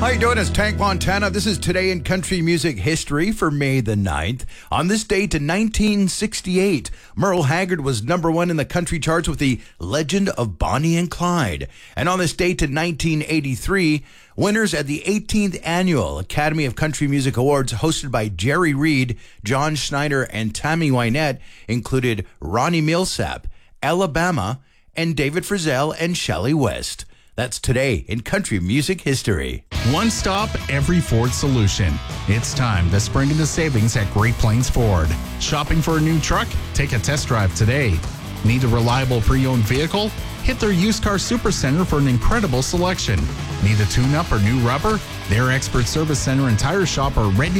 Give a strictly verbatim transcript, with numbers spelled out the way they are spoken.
How you doing? It's Tank Montana. This is Today in Country Music History for May the ninth. On this date in nineteen sixty-eight, Merle Haggard was number one in the country charts with the Legend of Bonnie and Clyde. And on this date in nineteen eighty-three, winners at the eighteenth Annual Academy of Country Music Awards hosted by Jerry Reed, John Schneider, and Tammy Wynette included Ronnie Millsap, Alabama, and David Frizzell and Shelley West. That's Today in Country Music History. One stop, every Ford solution. It's time to spring into savings at Great Plains Ford. Shopping for a new truck? Take a test drive today. Need a reliable pre-owned vehicle? Hit their used car supercenter for an incredible selection. Need a tune-up or new rubber? Their expert service center and tire shop are ready